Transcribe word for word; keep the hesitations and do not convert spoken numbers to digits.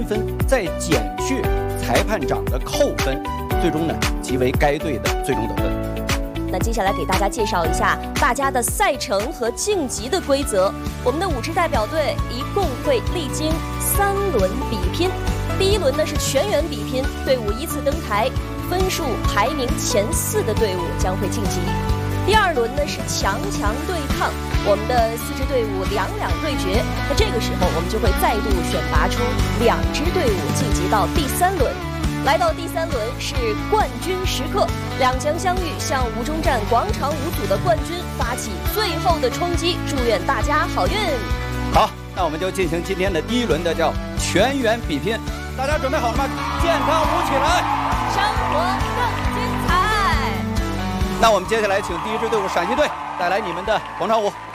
分，再减去裁判长的扣分，最终呢即为该队的最终得分。 那接下来给大家介绍一下大家的赛程和晋级的规则。我们的五支代表队一共会历经三轮比拼。第一轮呢是全员比拼，队伍依次登台，分数排名前四的队伍将会晋级。第二轮呢是强强对抗，我们的四支队伍两两对决。那这个时候我们就会再度选拔出两支队伍晋级到第三轮。来到第三轮是冠军时刻，两强相遇，向吴中站广场舞组的冠军发起最后的冲击，祝愿大家好运。 好，那我们就进行今天的第一轮的叫全员比拼，大家准备好了吗？健康舞起来， 生活更精彩。 那我们接下来请第一支队伍陕西队带来你们的广场舞。